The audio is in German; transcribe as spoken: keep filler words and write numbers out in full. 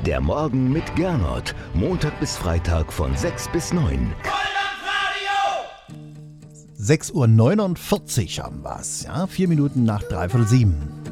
Der Morgen mit Gernot. Montag bis Freitag von sechs bis neun. sechs Uhr neunundvierzig haben wir's, ja? Vier Minuten nach dreiviertel sieben.